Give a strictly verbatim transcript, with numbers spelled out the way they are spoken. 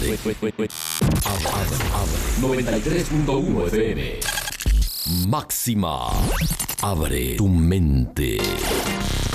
Abre, abre, abre. noventa y tres punto uno F M. Máxima. Abre tu mente.